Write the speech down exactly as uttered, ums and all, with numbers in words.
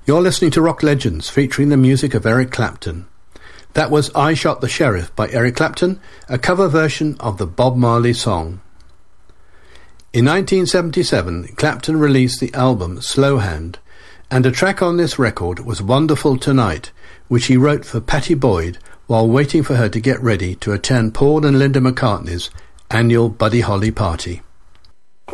You're listening to Rock Legends, featuring the music of Eric Clapton. That was I Shot the Sheriff by Eric Clapton, a cover version of the Bob Marley song. In nineteen seventy-seven, Clapton released the album Slow Hand, and a track on this record was Wonderful Tonight, which he wrote for Pattie Boyd while waiting for her to get ready to attend Paul and Linda McCartney's annual Buddy Holly party.